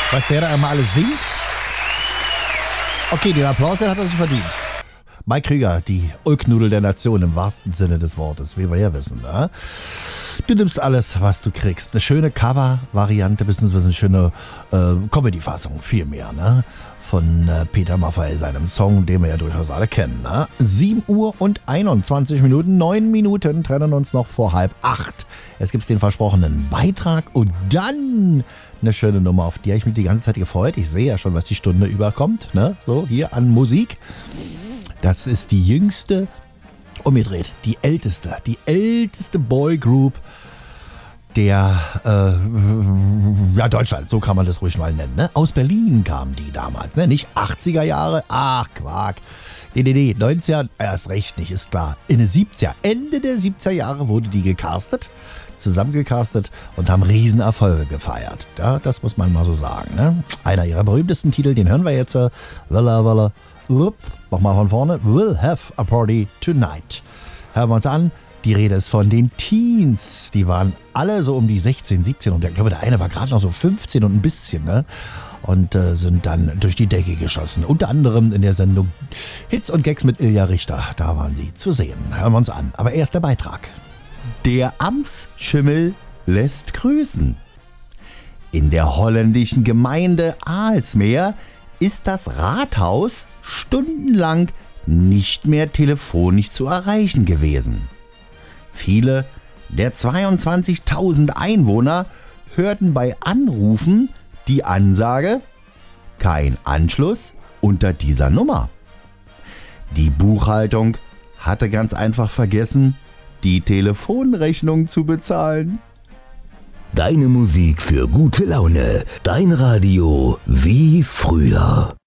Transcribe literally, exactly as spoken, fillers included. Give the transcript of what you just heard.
Was der da immer alles singt? Okay, den Applaus, den hat er sich verdient. Mike Krüger, die Ulknudel der Nation im wahrsten Sinne des Wortes, wie wir ja wissen. Ne? Du nimmst alles, was du kriegst. Eine schöne Cover-Variante, beziehungsweise eine schöne äh, Comedy-Fassung, vielmehr, ne? Von äh, Peter Maffay, seinem Song, den wir ja durchaus alle kennen. Ne? sieben Uhr und einundzwanzig Minuten, neun Minuten trennen uns noch vor halb acht. Jetzt gibt es den versprochenen Beitrag und dann eine schöne Nummer, auf die habe ich mich die ganze Zeit gefreut. Ich sehe ja schon, was die Stunde überkommt. Ne? So, hier an Musik. Das ist die jüngste, umgedreht, die älteste, die älteste Boygroup der, äh, ja, Deutschland, so kann man das ruhig mal nennen. Ne? Aus Berlin kamen die damals, ne? Nicht achtziger Jahre, ach, Quark. Nee, nee, nee, neunziger, erst recht nicht, ist klar. In den siebziger, Ende der siebziger Jahre wurde die gecastet, zusammengecastet und haben Riesenerfolge gefeiert. Ja, das muss man mal so sagen. Ne? Einer ihrer berühmtesten Titel, den hören wir jetzt. Äh, Walla, Walla, Upp, nochmal von vorne. We'll have a party tonight. Hören wir uns an. Die Rede ist von den Teens. Die waren alle so um die sechzehn, siebzehn und ich glaube, der eine war gerade noch so fünfzehn und ein bisschen, ne? Und äh, sind dann durch die Decke geschossen. Unter anderem in der Sendung Hits und Gags mit Ilja Richter. Da waren sie zu sehen. Hören wir uns an. Aber erst der Beitrag. Der Amtsschimmel lässt grüßen. In der holländischen Gemeinde Aalsmeer ist das Rathaus stundenlang nicht mehr telefonisch zu erreichen gewesen. Viele der zweiundzwanzigtausend Einwohner hörten bei Anrufen die Ansage: kein Anschluss unter dieser Nummer. Die Buchhaltung hatte ganz einfach vergessen, die Telefonrechnung zu bezahlen. Deine Musik für gute Laune. Dein Radio wie früher.